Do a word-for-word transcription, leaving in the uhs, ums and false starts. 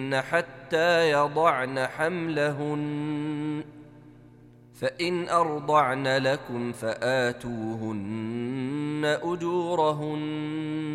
عليهن حتى يضعن حملهن فإن أرضعن لكم فآتوهن أجورهن